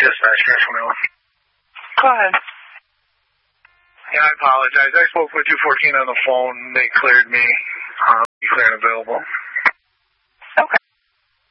Dispatch, National Mail. Go ahead. Yeah, I apologize. I spoke with 214 on the phone. They cleared me. Clear and available.